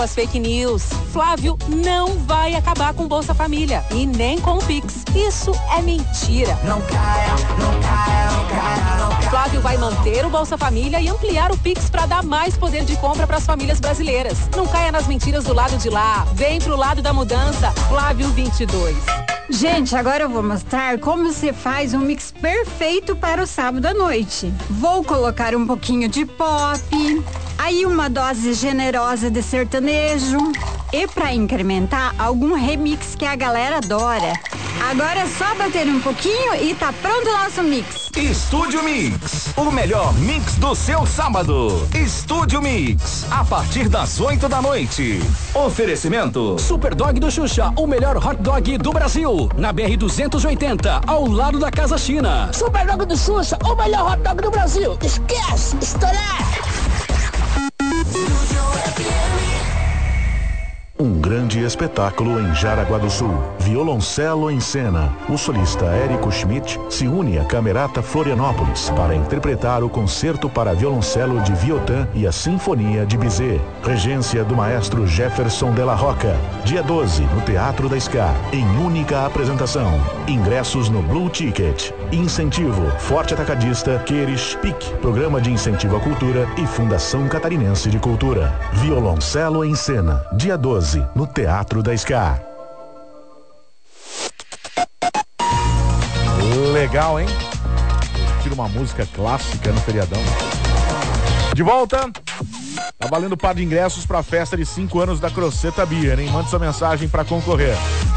as fake news. Flávio não vai acabar com Bolsa Família e nem com o Pix. Isso é mentira. Não caia, não caia, não caia, não caia. Flávio vai manter o Bolsa Família e ampliar o Pix para dar mais poder de compra para as famílias brasileiras. Não caia nas mentiras do lado de lá. Vem pro lado da mudança. Flávio 22. Gente, agora eu vou mostrar como se faz um mix perfeito para o sábado à noite. Vou colocar um pouquinho de pop, aí uma dose generosa de sertanejo e para incrementar, algum remix que a galera adora. Agora é só bater um pouquinho e tá pronto o nosso mix. Estúdio Mix, o melhor mix do seu sábado. Estúdio Mix, a partir das 8 da noite. Oferecimento Super Dog do Xuxa, o melhor hot dog do Brasil. Na BR-280, ao lado da Casa China. Super Dog do Xuxa, o melhor hot dog do Brasil. Esquece, estourar. Um grande espetáculo em Jaraguá do Sul. Violoncelo em cena. O solista Érico Schmidt se une à Camerata Florianópolis para interpretar o concerto para violoncelo de Viotan e a Sinfonia de Bizet. Regência do maestro Jefferson de la Roca. Dia 12, no Teatro da Ska, em única apresentação. Ingressos no Blue Ticket. Incentivo Forte Atacadista, Queires, PIC, Programa de Incentivo à Cultura e Fundação Catarinense de Cultura. Violoncelo em cena. Dia 12. No Teatro da Ska. Legal, hein? Tira uma música clássica no feriadão. De volta. Tá valendo par de ingressos para a festa de 5 anos da Croceta Beer, hein? Mande sua mensagem para concorrer.